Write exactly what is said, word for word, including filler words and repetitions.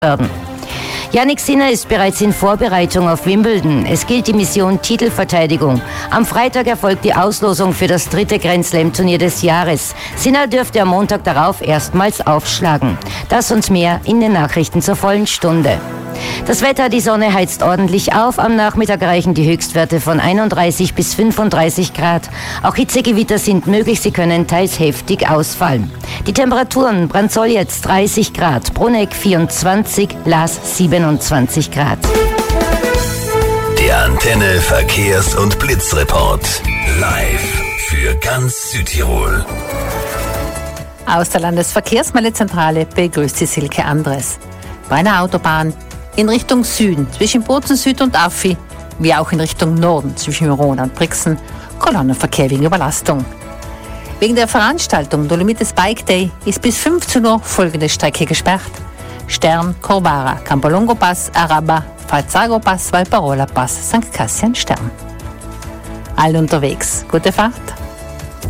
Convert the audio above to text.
werden. Jannik Sinner ist bereits in Vorbereitung auf Wimbledon. Es gilt die Mission Titelverteidigung. Am Freitag erfolgt die Auslosung für das dritte Grand Slam-Turnier des Jahres. Sinner dürfte am Montag darauf erstmals aufschlagen. Das und mehr in den Nachrichten zur vollen Stunde. Das Wetter, die Sonne heizt ordentlich auf. Am Nachmittag reichen die Höchstwerte von einunddreißig bis fünfunddreißig Grad. Auch Hitzegewitter sind möglich, sie können teils heftig ausfallen. Die Temperaturen: Branzoll jetzt dreißig Grad, Bruneck vierundzwanzig, Laas siebenundzwanzig Grad. Der Antenne Verkehrs- und Blitzreport. Live für ganz Südtirol. Aus der Landesverkehrsmeldezentrale begrüßt sie Silke Andres. Bei einer Autobahn in Richtung Süden zwischen Bozen Süd und Affi, wie auch in Richtung Norden zwischen Mirona und Brixen, Kolonnenverkehr wegen Überlastung. Wegen der Veranstaltung Dolomites Bike Day ist bis fünfzehn Uhr folgende Strecke gesperrt: Stern, Corvara, Campolongo Pass, Araba, Falzago Pass, Valparola Pass, Sankt Cassian Stern. Allen unterwegs, gute Fahrt!